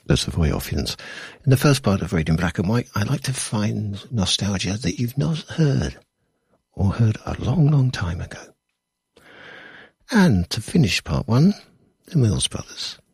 That's the Voy Orphans. In the first part of Reading Black and White, I like to find nostalgia that you've not heard, or heard a long, long time ago. And to finish part one, the Mills Brothers.